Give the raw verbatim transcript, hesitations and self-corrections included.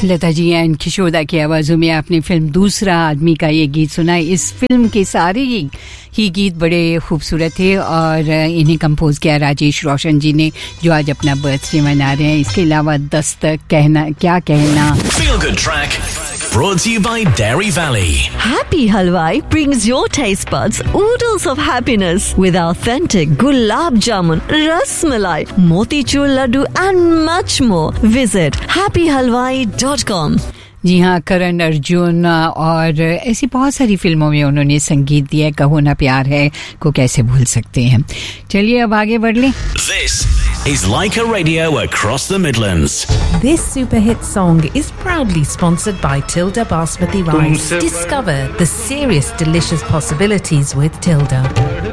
Lata ji and किशोदा की आवाज़ों में आपने फिल्म दूसरा आदमी का ये गीत सुना। इस फिल्म के सारे ही, ही गीत बड़े खूबसूरत थे और इन्हें कंपोज किया राजेश रोशन जी ने, जो आज अपना बर्थडे मना रहे हैं। इसके अलावा दस्तक, कहना क्या कहना, Feel Good Track brought to you by Dairy Valley. Happy Halwai brings your taste buds oodles of happiness with authentic gulab jamun, ras malai, motichur laddu and much more. Visit happy halwai dot com. जी हाँ, करण अर्जुन और ऐसी बहुत सारी फिल्मों में उन्होंने संगीत दिया है। कहो ना प्यार है को कैसे भूल सकते हैं। चलिए अब आगे बढ़ लें। This is Leica Radio across the Midlands. This super hit song is proudly sponsored by Tilda Basmati Rice. Discover the serious delicious possibilities with Tilda.